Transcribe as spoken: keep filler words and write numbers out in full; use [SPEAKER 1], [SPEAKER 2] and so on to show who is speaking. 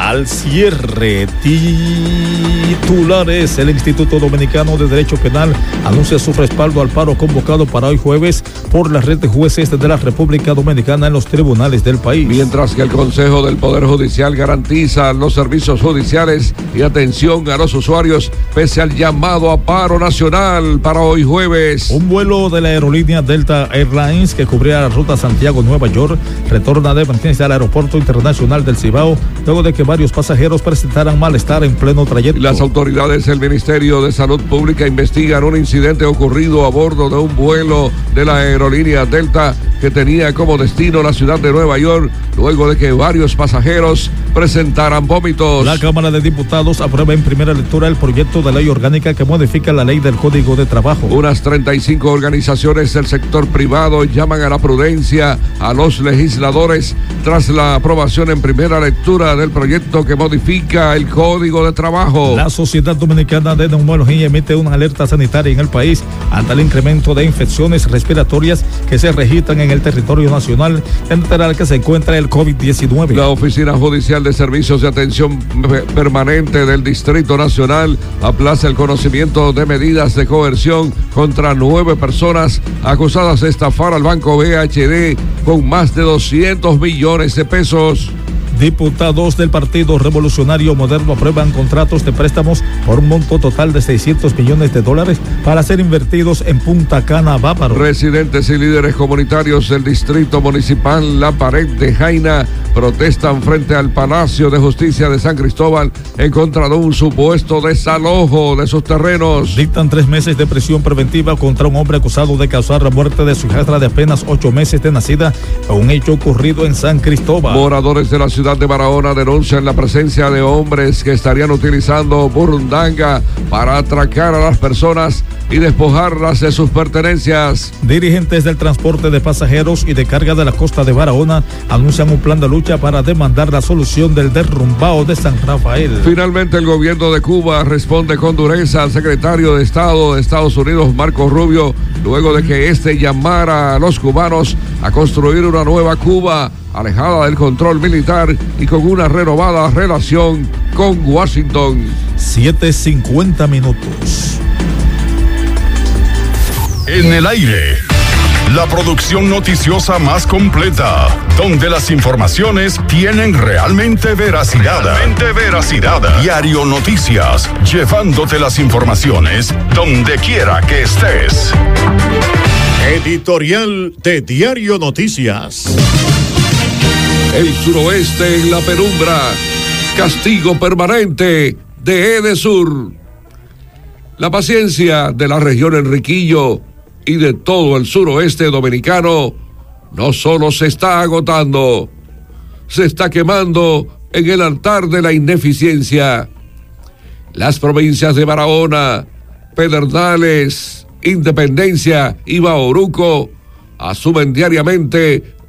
[SPEAKER 1] al cierre. Titulares: el Instituto Dominicano de Derecho Penal anuncia su respaldo al paro convocado para hoy jueves por la red de jueces de la República Dominicana en los tribunales del país.
[SPEAKER 2] Mientras que el Consejo del Poder Judicial garantiza los servicios judiciales y atención a los usuarios pese al llamado a paro nacional para hoy jueves.
[SPEAKER 1] Un vuelo de la aerolínea Delta Airlines que cubría la ruta Santiago-Nueva York retorna de emergencia al aeropuerto internacional del Cibao luego de que varios pasajeros presentaran malestar en pleno trayecto.
[SPEAKER 2] Las autoridades del Ministerio de Salud Pública investigan un incidente ocurrido a bordo de un vuelo de la aerolínea Delta que tenía como destino la ciudad de Nueva York luego de que varios pasajeros presentaran vómitos.
[SPEAKER 1] La Cámara de Diputados aprueba en primera lectura el proyecto de ley orgánica que modifica la ley del Código de Trabajo.
[SPEAKER 2] Unas treinta y cinco organizaciones del sector privado llaman a la prudencia a los legisladores tras la aprobación en primera lectura del proyecto que modifica el Código de Trabajo.
[SPEAKER 1] La Sociedad Dominicana de Neumología emite una alerta sanitaria en el país ante el incremento de infecciones respiratorias que se registran en el territorio nacional, entre las que se encuentra el COVID diecinueve.
[SPEAKER 2] La Oficina Judicial de Servicios de Atención Permanente del Distrito Nacional aplaza el conocimiento de medidas de coerción contra nueve personas acusadas de estafar al Banco B H D con más de doscientos millones de pesos.
[SPEAKER 1] Diputados del Partido Revolucionario Moderno aprueban contratos de préstamos por un monto total de seiscientos millones de dólares para ser invertidos en Punta Cana, Bávaro.
[SPEAKER 2] Residentes y líderes comunitarios del Distrito Municipal La Pared de Jaina protestan frente al Palacio de Justicia de San Cristóbal en contra de un supuesto desalojo de sus terrenos.
[SPEAKER 1] Dictan tres meses de prisión preventiva contra un hombre acusado de causar la muerte de su hijastra de apenas ocho meses de nacida, un hecho ocurrido en San Cristóbal.
[SPEAKER 2] Moradores de la ciudad de Barahona denuncian la presencia de hombres que estarían utilizando burundanga para atracar a las personas y despojarlas de sus pertenencias.
[SPEAKER 1] Dirigentes del transporte de pasajeros y de carga de la costa de Barahona anuncian un plan de lucha para demandar la solución del derrumbado de San Rafael.
[SPEAKER 2] Finalmente, el gobierno de Cuba responde con dureza al secretario de Estado de Estados Unidos, Marco Rubio, luego de que este llamara a los cubanos a construir una nueva Cuba alejada del control militar y con una renovada relación con Washington.
[SPEAKER 1] siete cincuenta minutos.
[SPEAKER 3] En el aire, la producción noticiosa más completa, donde las informaciones tienen realmente veracidad. Realmente veracidad. Diario Noticias, llevándote las informaciones donde quiera que estés.
[SPEAKER 4] Editorial de Diario Noticias.
[SPEAKER 2] El suroeste en la penumbra. Castigo permanente de Edesur. La paciencia de la región Enriquillo y de todo el suroeste dominicano no solo se está agotando, se está quemando en el altar de la ineficiencia. Las provincias de Barahona, Pedernales, Independencia y Bauruco asumen diariamente